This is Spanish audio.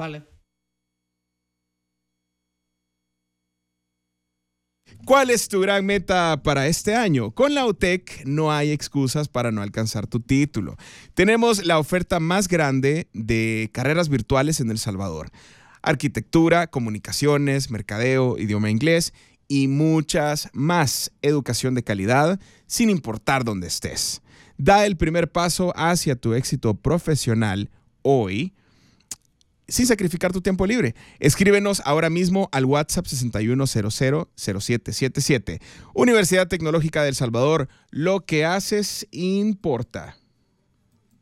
Vale. ¿Cuál es tu gran meta para este año? Con la UTEC no hay excusas para no alcanzar tu título. Tenemos la oferta más grande de carreras virtuales en El Salvador. Arquitectura, comunicaciones, mercadeo, idioma inglés y muchas más. Educación de calidad sin importar dónde estés. Da el primer paso hacia tu éxito profesional hoy, sin sacrificar tu tiempo libre. Escríbenos ahora mismo al WhatsApp 61000777. Universidad Tecnológica de El Salvador, lo que haces importa.